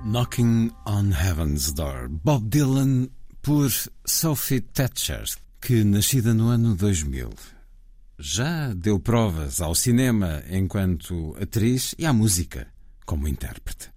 Knocking on Heaven's Door, Bob Dylan por Sophie Thatcher, que, nascida no ano 2000, já deu provas ao cinema enquanto atriz e à música como intérprete.